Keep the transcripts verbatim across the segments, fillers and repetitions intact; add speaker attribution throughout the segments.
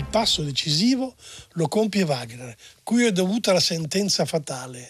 Speaker 1: passo decisivo lo compie Wagner, cui è dovuta la sentenza fatale: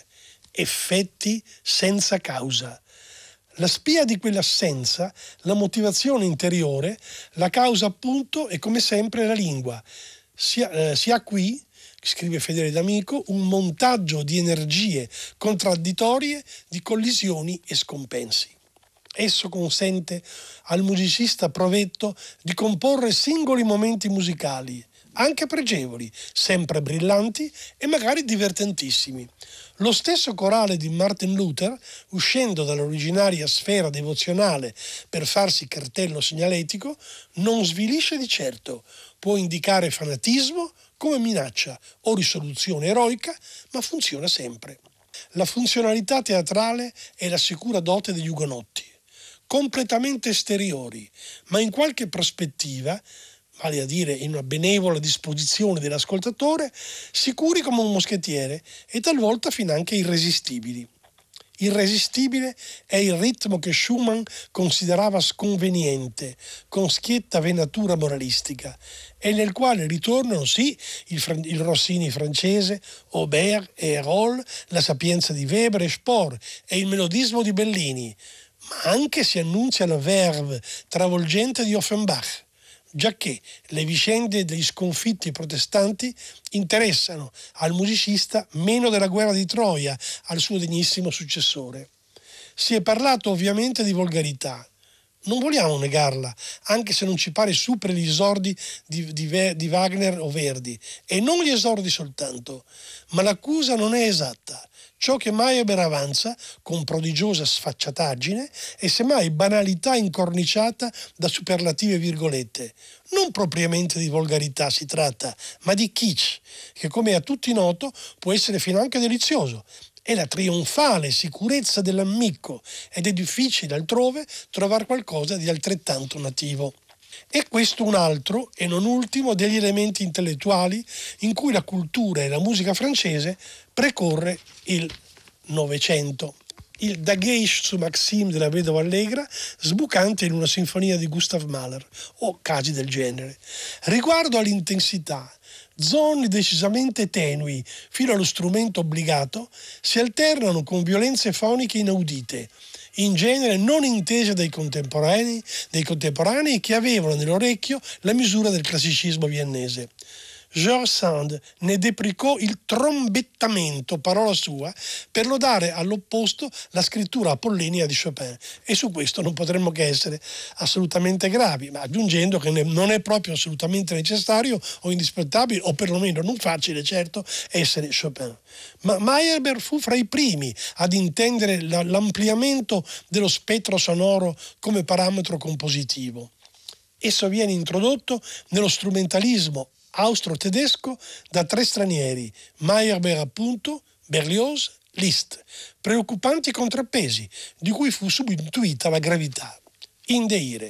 Speaker 1: effetti senza causa. La spia di quell'assenza, la motivazione interiore, la causa appunto è come sempre la lingua. Si ha, eh, si ha qui, scrive Fedele D'Amico, un montaggio di energie contraddittorie, di collisioni e scompensi. Esso consente al musicista provetto di comporre singoli momenti musicali, anche pregevoli, sempre brillanti e magari divertentissimi. Lo stesso corale di Martin Luther, uscendo dall'originaria sfera devozionale per farsi cartello segnaletico, non svilisce di certo, può indicare fanatismo come minaccia o risoluzione eroica, ma funziona sempre. La funzionalità teatrale è la sicura dote degli ugonotti, completamente esteriori, ma in qualche prospettiva, vale a dire in una benevola disposizione dell'ascoltatore, sicuri come un moschettiere e talvolta finanche irresistibili. Irresistibile è il ritmo che Schumann considerava sconveniente, con schietta venatura moralistica, e nel quale ritornano sì il, Fran- il Rossini francese, Aubert e Herold, la sapienza di Weber e Spohr e il melodismo di Bellini, ma anche si annunzia la verve travolgente di Offenbach, giacché le vicende degli sconfitti protestanti interessano al musicista meno della guerra di Troia, al suo degnissimo successore. Si è parlato ovviamente di volgarità. Non vogliamo negarla, anche se non ci pare superi gli esordi di, di, di Wagner o Verdi, e non gli esordi soltanto, ma l'accusa non è esatta. Ciò che Meyerbeer avanza, con prodigiosa sfacciataggine, è semmai banalità incorniciata da superlative virgolette. Non propriamente di volgarità si tratta, ma di kitsch, che come è a tutti noto può essere finanche delizioso. È la trionfale sicurezza dell'ammicco ed è difficile altrove trovare qualcosa di altrettanto nativo. E questo un altro, e non ultimo, degli elementi intellettuali in cui la cultura e la musica francese precorre il Novecento. Il Dagesh su Maxime della Vedova Allegra, sbucante in una sinfonia di Gustav Mahler, o casi del genere. Riguardo all'intensità, zone decisamente tenui fino allo strumento obbligato si alternano con violenze foniche inaudite, in genere non intese dai contemporanei, dai contemporanei che avevano nell'orecchio la misura del classicismo viennese. George Sand ne deprecò il trombettamento, parola sua, per lodare all'opposto la scrittura apollinia di Chopin, e su questo non potremmo che essere assolutamente gravi, ma aggiungendo che non è proprio assolutamente necessario o indispensabile, o perlomeno non facile, certo, essere Chopin. Ma Meyerbeer fu fra i primi ad intendere l'ampliamento dello spettro sonoro come parametro compositivo. Esso viene introdotto nello strumentalismo austro-tedesco da tre stranieri, Meyerbeer appunto, Berlioz, Liszt, preoccupanti contrappesi, di cui fu subito intuita la gravità. In Deire.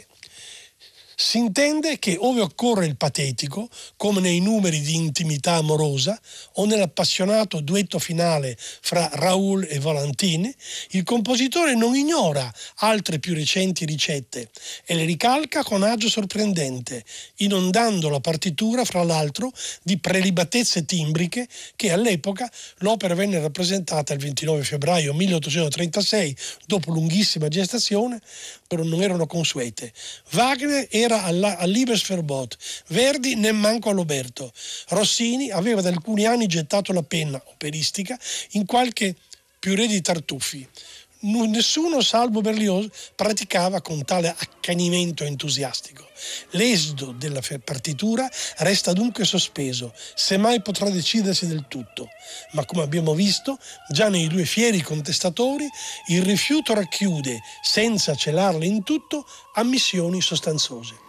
Speaker 1: Si intende che ove occorre il patetico, come nei numeri di intimità amorosa o nell'appassionato duetto finale fra Raoul e Valentine, il compositore non ignora altre più recenti ricette e le ricalca con agio sorprendente, inondando la partitura, fra l'altro, di prelibatezze timbriche che all'epoca l'opera venne rappresentata il ventinove febbraio milleottocentotrentasei, dopo lunghissima gestazione, però non erano consuete. Wagner era alla, al Liebesverbot, Verdi nemmanco all'Oberto. Rossini aveva da alcuni anni gettato la penna operistica in qualche purée di tartufi. Nessuno, salvo Berlioz, praticava con tale accanimento entusiastico. L'esito della partitura resta dunque sospeso, semmai potrà decidersi del tutto. Ma come abbiamo visto, già nei due fieri contestatori, il rifiuto racchiude, senza celarle in tutto, ammissioni sostanziose.